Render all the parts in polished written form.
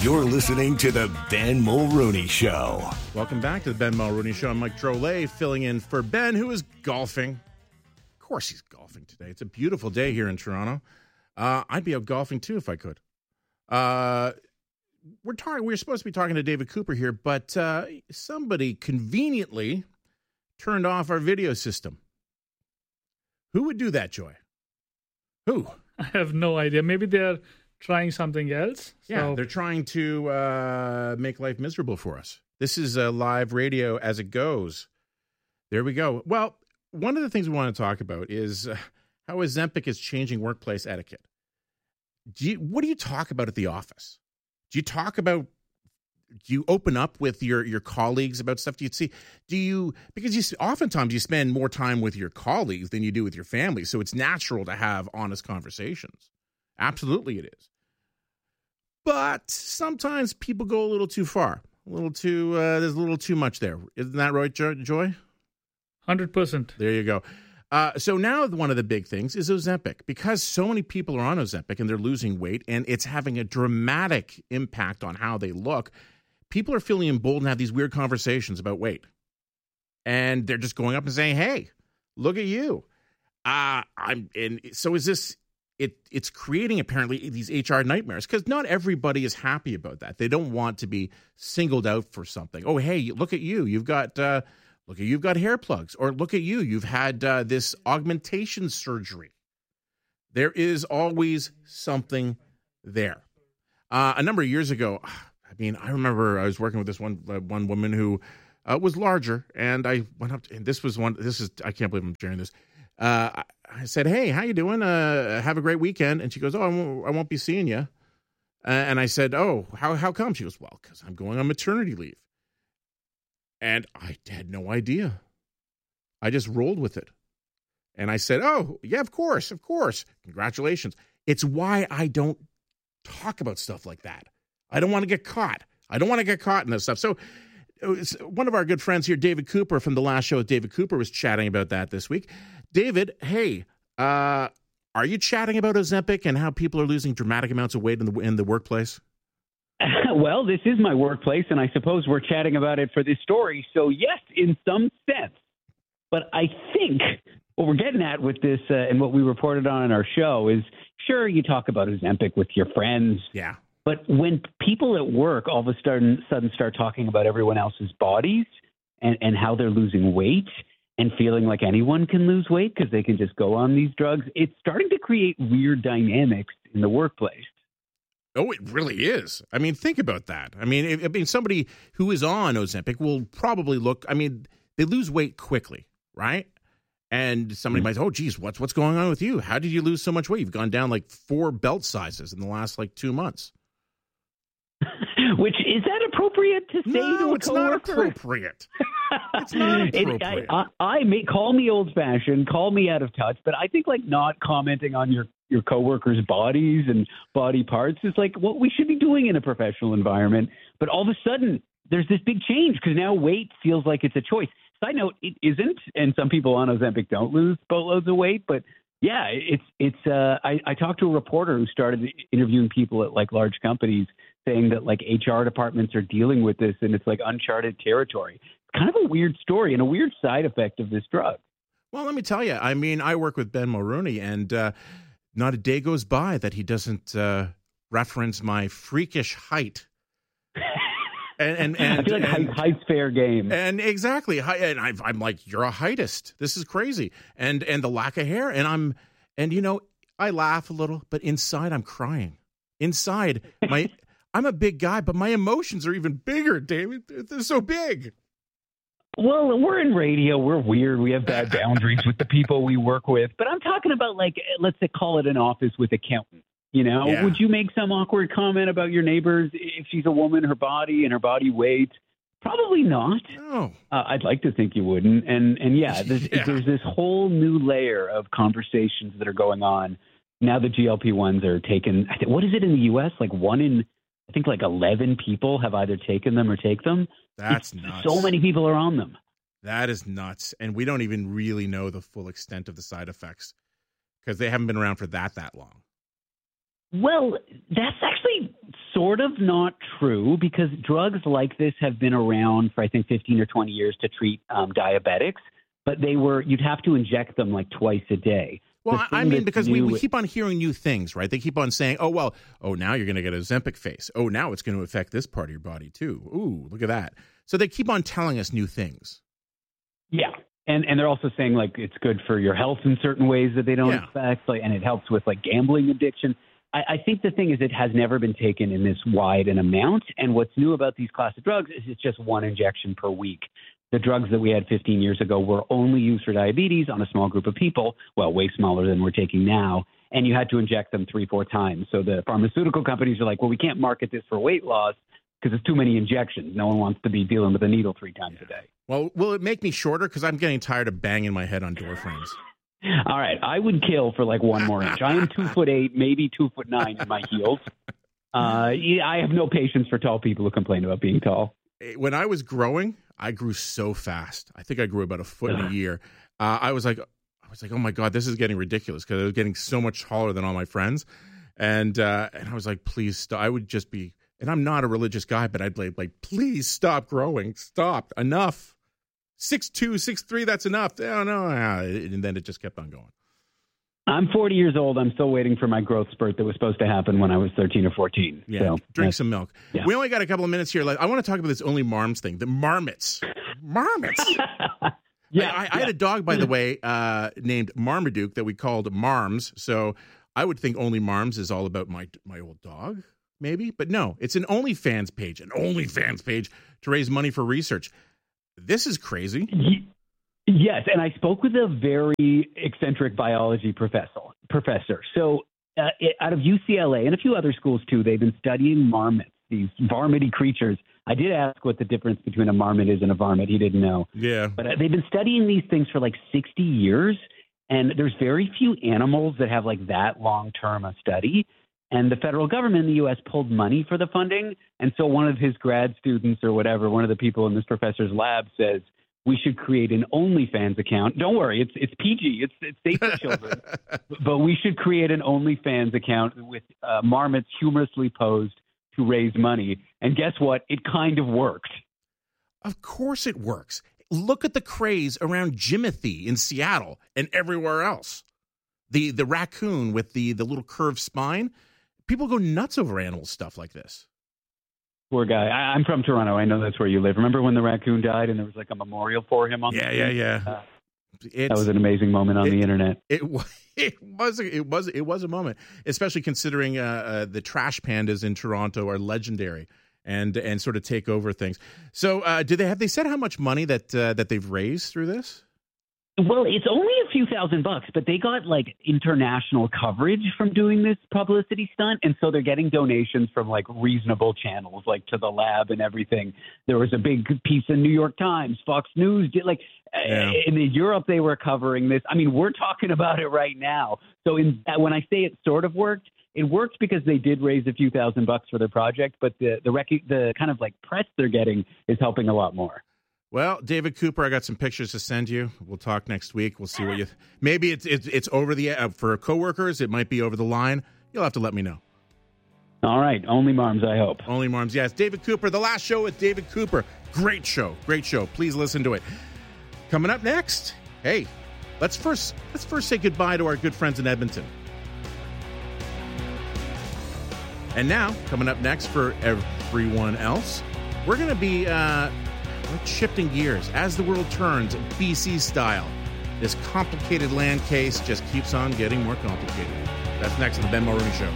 You're listening to the Ben Mulrooney Show. Welcome back to the Ben Mulrooney Show. I'm Mike Drolet, filling in for Ben, who is golfing. Of course he's golfing today. It's a beautiful day here in Toronto. I'd be out golfing too if I could. We're supposed to be talking to David Cooper here, but somebody conveniently turned off our video system. Who would do that, Joy? Who? I have no idea. Maybe they're trying something else. Yeah, they're trying to make life miserable for us. This is live radio as it goes. There we go. Well, one of the things we want to talk about is how Ozempic is changing workplace etiquette. What do you talk about at the office? Do you open up with your colleagues about stuff? Because oftentimes you spend more time with your colleagues than you do with your family, so it's natural to have honest conversations. Absolutely it is. But sometimes people go a little too far. There's a little too much there. Isn't that right, Joy? 100%. There you go. So now one of the big things is Ozempic, because so many people are on Ozempic and they're losing weight and it's having a dramatic impact on how they look. People are feeling emboldened to have these weird conversations about weight. And they're just going up and saying, hey, look at you. It's creating apparently these HR nightmares, because not everybody is happy about that. They don't want to be singled out for something. Oh, hey, look at you. You've got hair plugs, or look at you. You've had this augmentation surgery. There is always something there. A number of years ago, I remember I was working with this one woman who was larger, and I went up to, and I can't believe I'm sharing this. I said, hey, how you doing? Have a great weekend. And she goes, oh, I won't be seeing you. And I said, oh, how come? She goes, well, because I'm going on maternity leave. And I had no idea. I just rolled with it. And I said, oh, yeah, of course. Congratulations. It's why I don't talk about stuff like that. I don't want to get caught. In this stuff. So one of our good friends here, David Cooper from the last show with David Cooper, was chatting about that this week. David, hey, are you chatting about Ozempic and how people are losing dramatic amounts of weight in the workplace? Well, this is my workplace, and I suppose we're chatting about it for this story. So, yes, in some sense. But I think what we're getting at with this and what we reported on in our show is, sure, you talk about Ozempic with your friends. Yeah. But when people at work all of a sudden start talking about everyone else's bodies and how they're losing weight and feeling like anyone can lose weight because they can just go on these drugs, it's starting to create weird dynamics in the workplace. Oh, it really is. I mean, think about that. Somebody who is on Ozempic will probably they lose weight quickly, right? And somebody might say, oh, geez, what's going on with you? How did you lose so much weight? You've gone down like 4 belt sizes in the last 2 months. Which, is that appropriate to say to a coworker? It's not appropriate. It's not appropriate. Call me old-fashioned, call me out of touch, but I think not commenting on your coworkers' bodies and body parts is what we should be doing in a professional environment. But all of a sudden, there's this big change because now weight feels like it's a choice. Side note, it isn't, and some people on Ozempic don't lose boatloads of weight, but yeah, I talked to a reporter who started interviewing people at large companies, saying that HR departments are dealing with this and it's uncharted territory. It's kind of a weird story and a weird side effect of this drug. Well, let me tell you, I work with Ben Mulrooney, and not a day goes by that he doesn't reference my freakish height. And I feel like height's fair game. And exactly. And I'm like, you're a heightist. This is crazy. And the lack of hair. And I laugh a little, but inside I'm crying. Inside, I'm a big guy, but my emotions are even bigger, David. They're so big. Well, we're in radio. We're weird. We have bad boundaries with the people we work with. But I'm talking about, let's say, call it an office with accountants. Yeah. Would you make some awkward comment about your neighbors if she's a woman, her body and her body weight? Probably not. No. I'd like to think you wouldn't. And there's this whole new layer of conversations that are going on. Now the GLP-1s are taken. What is it in the U.S.? 1 in, 11 people have either taken them or take them. That's nuts. So many people are on them. That is nuts. And we don't even really know the full extent of the side effects because they haven't been around for that long. Well, that's actually sort of not true because drugs like this have been around for, I think, 15 or 20 years to treat diabetics, but you'd have to inject them like twice a day. Well, I mean, because we keep on hearing new things, right? They keep on saying, now you're going to get a Ozempic face. Oh, now it's going to affect this part of your body too. Ooh, look at that. So they keep on telling us new things. Yeah. And they're also saying, like, it's good for your health in certain ways that they don't expect, and it helps with, like, gambling addiction. I think the thing is it has never been taken in this wide an amount, and what's new about these class of drugs is it's just one injection per week. The drugs that we had 15 years ago were only used for diabetes on a small group of people, well, way smaller than we're taking now, and you had to inject them 3-4 times. So the pharmaceutical companies are like, well, we can't market this for weight loss because it's too many injections. No one wants to be dealing with a needle 3 times a day. Well, will it make me shorter? Because I'm getting tired of banging my head on door frames. All right. I would kill for like 1 more inch. I am 2'8", maybe 2'9" in my heels. I have no patience for tall people who complain about being tall. When I was growing, I grew so fast. I think I grew about a foot in a year. I was like, oh my God, this is getting ridiculous because I was getting so much taller than all my friends. And I was like, please stop. I would just be, and I'm not a religious guy, but I'd be like, please stop growing. Stop. Enough. 6'2", 6'3", that's enough. Oh, no. And then it just kept on going. I'm 40 years old. I'm still waiting for my growth spurt that was supposed to happen when I was 13 or 14. Yeah, so, drink some milk. Yeah. We only got a couple of minutes here. I want to talk about this Only Marms thing. The marmots. Marmots. I had a dog, by the way, named Marmaduke that we called Marms. So I would think Only Marms is all about my old dog, maybe. But no, it's an OnlyFans page to raise money for research. This is crazy. Yes, and I spoke with a very eccentric biology professor. So out of UCLA and a few other schools too, they've been studying marmots, these varminty creatures. I did ask what the difference between a marmot is and a varmint. He didn't know. Yeah. But they've been studying these things for like 60 years, and there's very few animals that have like that long-term a study. And the federal government in the U.S. pulled money for the funding. And so one of his grad students or whatever, one of the people in this professor's lab says, we should create an OnlyFans account. Don't worry, it's PG. It's safe for children. But we should create an OnlyFans account with marmots humorously posed to raise money. And guess what? It kind of worked. Of course it works. Look at the craze around Jimothy in Seattle and everywhere else. The raccoon with the little curved spine. People go nuts over animal stuff like this. Poor guy. I'm from Toronto. I know that's where you live. Remember when the raccoon died and there was like a memorial for him on the screen? Yeah. That was an amazing moment on the internet. It was a moment, especially considering the trash pandas in Toronto are legendary and sort of take over things. So, have they said how much money that they've raised through this? Well, it's only a few $1,000, but they got like international coverage from doing this publicity stunt. And so they're getting donations from like reasonable channels, like to the lab and everything. There was a big piece in New York Times, Fox News, in Europe, they were covering this. I mean, we're talking about it right now. So when I say it sort of worked, it worked because they did raise a few $1,000 for their project, but the kind of like press they're getting is helping a lot more. Well, David Cooper, I got some pictures to send you. We'll talk next week. We'll see what you. Maybe it's over the for coworkers. It might be over the line. You'll have to let me know. All right, Only Marms, I hope. Only Marms, yes. David Cooper, The Last Show with David Cooper. Great show. Please listen to it. Coming up next, hey, let's first say goodbye to our good friends in Edmonton. And now, coming up next for everyone else, we're going to be. We're shifting gears as the world turns, BC style. This complicated land case just keeps on getting more complicated. That's next on the Ben Mulroney Show.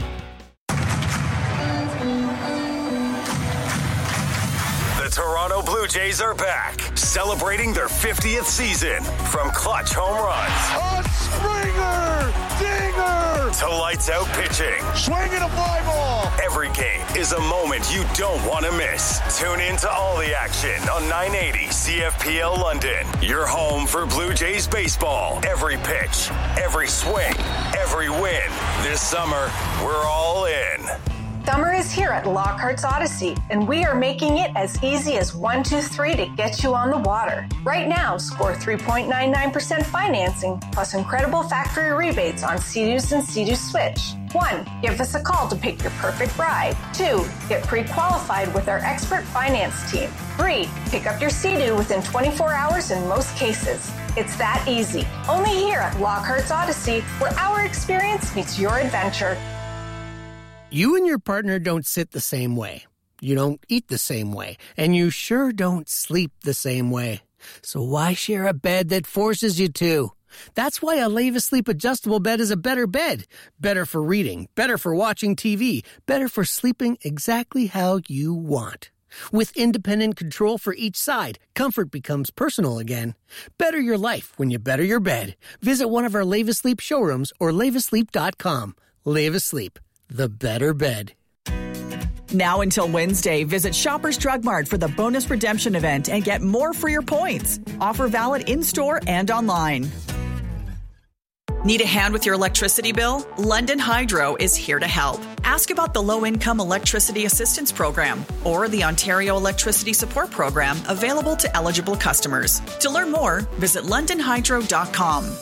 The Toronto Blue Jays are back, celebrating their 50th season. From clutch home runs, a Springer, dinger, to lights out pitching, swinging a fly ball. Every game is a moment you don't want to miss. Tune in to all the action on 980 CFPL London. Your home for Blue Jays baseball. Every pitch, every swing, every win. This summer, we're all in. Summer is here at Lockhart's Odyssey, and we are making it as easy as 1, 2, 3 to get you on the water. Right now, score 3.99% financing, plus incredible factory rebates on Sea-Doos and Sea-Doo Switch. 1. Give us a call to pick your perfect ride. 2. Get pre-qualified with our expert finance team. 3. Pick up your Sea-Doo within 24 hours in most cases. It's that easy. Only here at Lockhart's Odyssey, where our experience meets your adventure. You and your partner don't sit the same way. You don't eat the same way. And you sure don't sleep the same way. So why share a bed that forces you to? That's why a Leva Sleep adjustable bed is a better bed. Better for reading, better for watching TV, better for sleeping exactly how you want. With independent control for each side, comfort becomes personal again. Better your life when you better your bed. Visit one of our Leva Sleep showrooms or levasleep.com. Leva Sleep, the better bed. Now until Wednesday, visit Shoppers Drug Mart for the bonus redemption event and get more for your points. Offer valid in-store and online. Need a hand with your electricity bill? London Hydro is here to help. Ask about the Low-Income Electricity Assistance Program or the Ontario Electricity Support Program available to eligible customers. To learn more, visit londonhydro.com.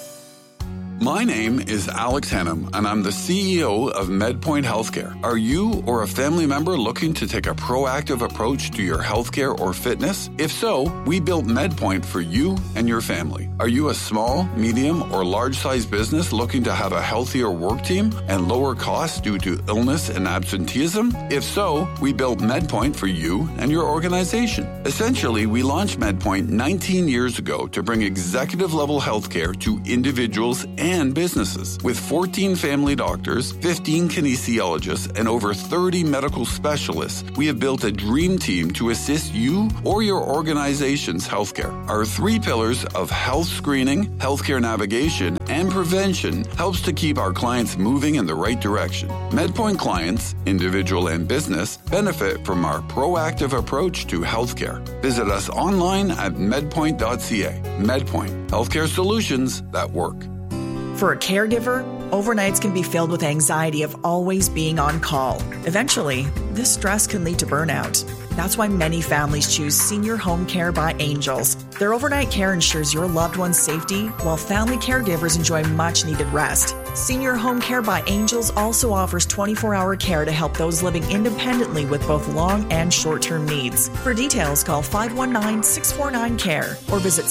My name is Alex Hennam, and I'm the CEO of MedPoint Healthcare. Are you or a family member looking to take a proactive approach to your healthcare or fitness? If so, we built MedPoint for you and your family. Are you a small, medium, or large-sized business looking to have a healthier work team and lower costs due to illness and absenteeism? If so, we built MedPoint for you and your organization. Essentially, we launched MedPoint 19 years ago to bring executive-level healthcare to individuals and businesses. With 14 family doctors, 15 kinesiologists, and over 30 medical specialists, we have built a dream team to assist you or your organization's healthcare. Our 3 pillars of health screening, healthcare navigation, and prevention helps to keep our clients moving in the right direction. MedPoint clients, individual and business, benefit from our proactive approach to healthcare. Visit us online at medpoint.ca. MedPoint, healthcare solutions that work. For a caregiver, overnights can be filled with anxiety of always being on call. Eventually, this stress can lead to burnout. That's why many families choose Senior Home Care by Angels. Their overnight care ensures your loved one's safety, while family caregivers enjoy much-needed rest. Senior Home Care by Angels also offers 24-hour care to help those living independently with both long and short-term needs. For details, call 519-649-CARE or visit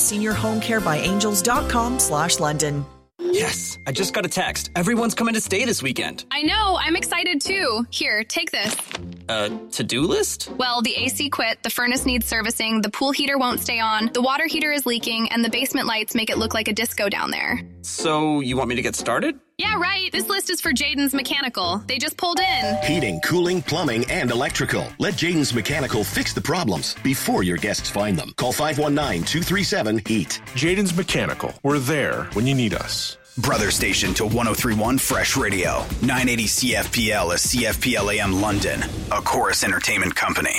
seniorhomecarebyangels.com/London. Yes, I just got a text. Everyone's coming to stay this weekend. I know, I'm excited too. Here, take this. To-do list? Well, the AC quit, the furnace needs servicing, the pool heater won't stay on, the water heater is leaking, and the basement lights make it look like a disco down there. So, you want me to get started? Yeah, right. This list is for Jaden's Mechanical. They just pulled in. Heating, cooling, plumbing, and electrical. Let Jaden's Mechanical fix the problems before your guests find them. Call 519-237-HEAT. Jaden's Mechanical. We're there when you need us. Brother station to 103.1 Fresh Radio. 980 CFPL is CFPL AM London, a Chorus Entertainment company.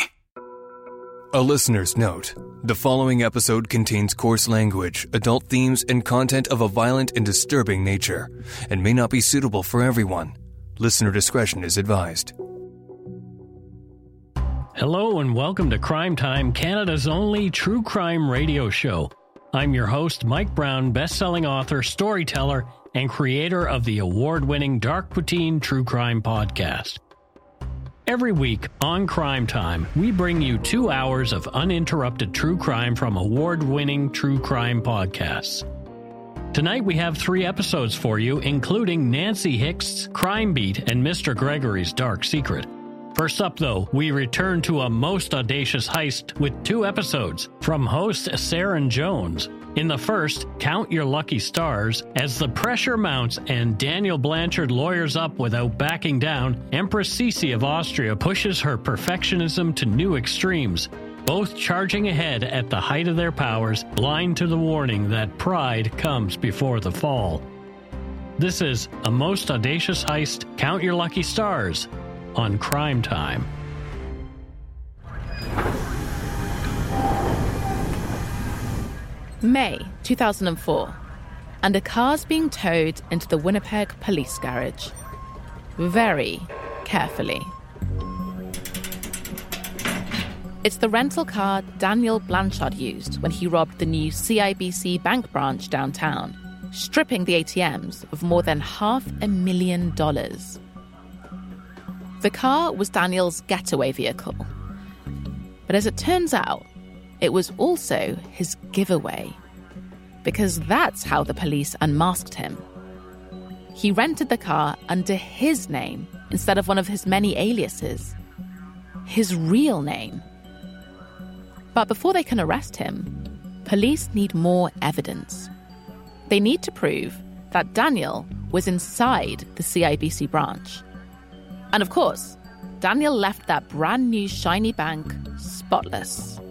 A listener's note. The following episode contains coarse language, adult themes, and content of a violent and disturbing nature, and may not be suitable for everyone. Listener discretion is advised. Hello and welcome to Crime Time, Canada's only true crime radio show. I'm your host, Mike Brown, best-selling author, storyteller, and creator of the award-winning Dark Poutine True Crime Podcast. Every week on Crime Time, we bring you 2 hours of uninterrupted true crime from award-winning true crime podcasts. Tonight we have 3 episodes for you, including Nancy Hicks's Crime Beat and Mr. Gregory's Dark Secret. First up, though, we return to a most audacious heist with 2 episodes from host Saren Jones. In the first, Count Your Lucky Stars, as the pressure mounts and Daniel Blanchard lawyers up without backing down, Empress Sisi of Austria pushes her perfectionism to new extremes, both charging ahead at the height of their powers, blind to the warning that pride comes before the fall. This is A Most Audacious Heist, Count Your Lucky Stars, on Crime Time. May 2004, and a car's being towed into the Winnipeg police garage. Very carefully. It's the rental car Daniel Blanchard used when he robbed the new CIBC bank branch downtown, stripping the ATMs of more than $500,000. The car was Daniel's getaway vehicle. But as it turns out, it was also his giveaway. Because that's how the police unmasked him. He rented the car under his name instead of one of his many aliases. His real name. But before they can arrest him, police need more evidence. They need to prove that Daniel was inside the CIBC branch. And of course, Daniel left that brand new shiny bank spotless.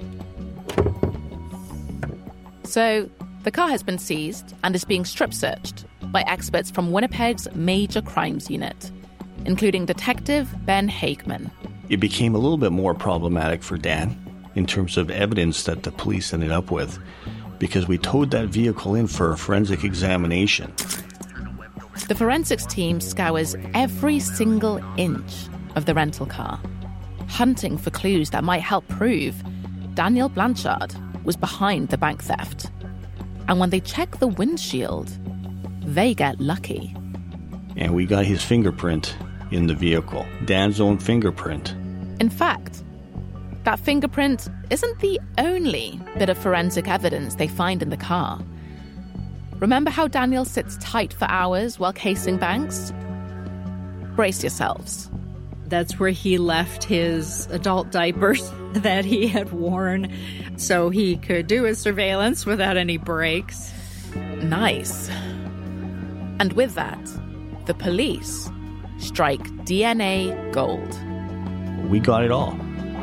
So the car has been seized and is being strip-searched by experts from Winnipeg's Major Crimes Unit, including Detective Ben Hageman. It became a little bit more problematic for Dan in terms of evidence that the police ended up with, because we towed that vehicle in for a forensic examination. The forensics team scours every single inch of the rental car, hunting for clues that might help prove Daniel Blanchard was behind the bank theft. And when they check the windshield, they get lucky. And we got his fingerprint in the vehicle, Dan's own fingerprint. In fact, that fingerprint isn't the only bit of forensic evidence they find in the car. Remember how Daniel sits tight for hours while casing banks? Brace yourselves. That's where he left his adult diapers that he had worn so he could do his surveillance without any breaks. Nice. And with that, the police strike DNA gold. We got it all.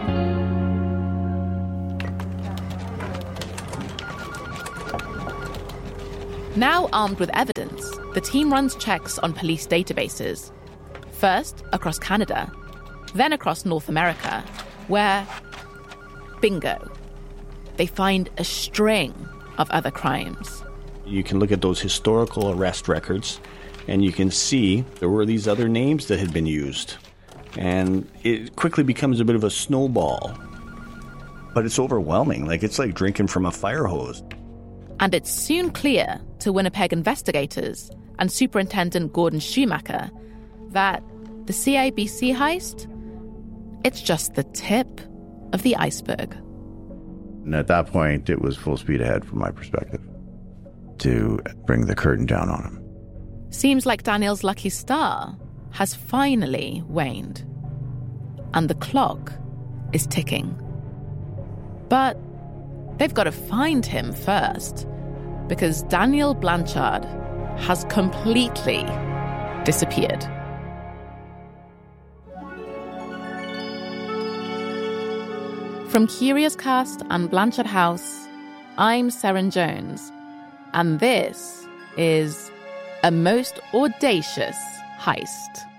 Now armed with evidence, the team runs checks on police databases. First across Canada, then across North America, where, bingo, they find a string of other crimes. You can look at those historical arrest records, and you can see there were these other names that had been used. And it quickly becomes a bit of a snowball. But it's overwhelming. It's like drinking from a fire hose. And it's soon clear to Winnipeg investigators and Superintendent Gordon Schumacher that the CIBC heist, it's just the tip of the iceberg. And at that point, it was full speed ahead from my perspective to bring the curtain down on him. Seems like Daniel's lucky star has finally waned. And the clock is ticking. But they've got to find him first, because Daniel Blanchard has completely disappeared. From Curious Cast and Blanchard House, I'm Seren Jones, and this is A Most Audacious Heist.